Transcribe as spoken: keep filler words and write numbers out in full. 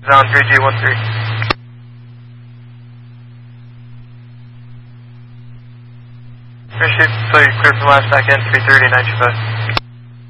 on three G one three. Appreciate, so you clear from last back in, three thirty, nine two five.